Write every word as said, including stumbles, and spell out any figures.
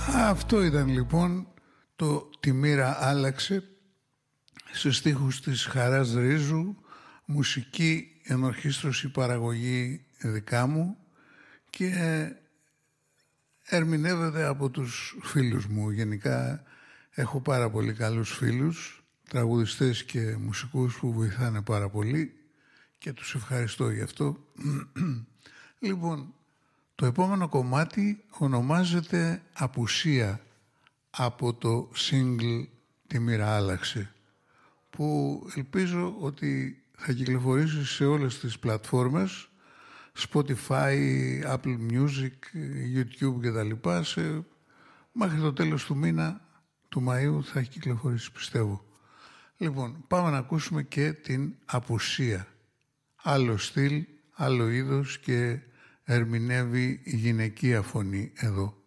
Αυτό ήταν λοιπόν το «Τη μοίρα άλλαξε» σε στίχους της Χαράς Ρίζου, μουσική, ενορχήστρωση, παραγωγή δικά μου και ερμηνεύεται από τους φίλους μου. Γενικά έχω πάρα πολύ καλούς φίλους, τραγουδιστές και μουσικούς που βοηθάνε πάρα πολύ και τους ευχαριστώ γι' αυτό. Λοιπόν, το επόμενο κομμάτι ονομάζεται «Απουσία» από το single «Τη μοίρα άλλαξε», που ελπίζω ότι θα κυκλοφορήσει σε όλες τις πλατφόρμες, Spotify, Apple Music, YouTube και τα λοιπά. Σε... Μέχρι το τέλος του μήνα, του Μαΐου, θα έχει κυκλοφορήσει, πιστεύω. Λοιπόν, πάμε να ακούσουμε και την «Απουσία». Άλλο στυλ, άλλο είδος και ερμηνεύει η γυναικεία φωνή εδώ.